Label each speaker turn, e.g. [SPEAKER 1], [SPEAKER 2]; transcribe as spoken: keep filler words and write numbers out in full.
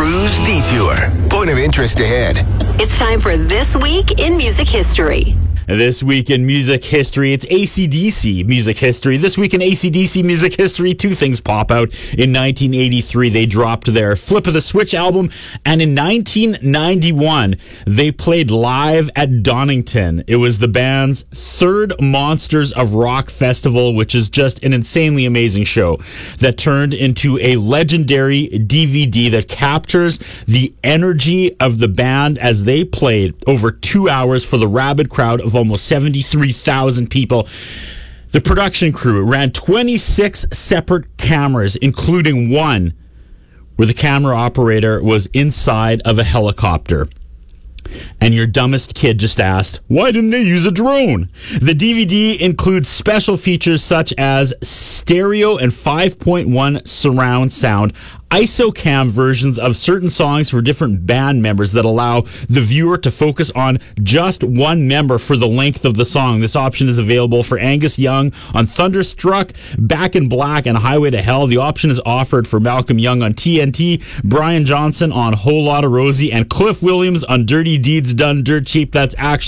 [SPEAKER 1] Cruise Detour. Point of interest ahead.
[SPEAKER 2] It's time for This Week in Music History.
[SPEAKER 3] This week in music history, it's A C D C music history. This week in A C D C music history, two things pop out. In nineteen eighty-three, they dropped their Flip of the Switch album, and in nineteen ninety-one, they played live at Donington. It was the band's third Monsters of Rock festival, which is just an insanely amazing show that turned into a legendary D V D that captures the energy of the band as they played over two hours for the rabid crowd of almost seventy-three thousand people. The production crew ran twenty-six separate cameras, including one where the camera operator was inside of a helicopter. And your dumbest kid just asked, why didn't they use a drone? The D V D includes special features such as stereo and five point one surround sound, ISOCAM versions of certain songs for different band members that allow the viewer to focus on just one member for the length of the song. This option is available for Angus Young on Thunderstruck, Back in Black, and Highway to Hell. The option is offered for Malcolm Young on T N T, Brian Johnson on Whole Lotta Rosie, and Cliff Williams on Dirty Deeds Done Dirt Cheap. That's actually